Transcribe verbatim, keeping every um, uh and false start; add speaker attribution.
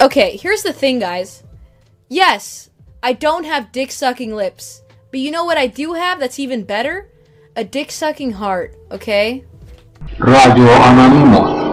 Speaker 1: Okay, here's the thing, guys. Yes, I don't have dick-sucking lips. But you know what I do have that's even better? A dick-sucking heart, okay?
Speaker 2: Radio Anonymous.